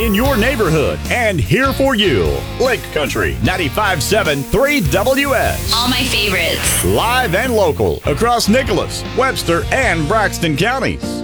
in your neighborhood and here for you. Lake Country 95.7 3WS. All my favorites. Live and local across Nicholas, Webster, and Braxton counties.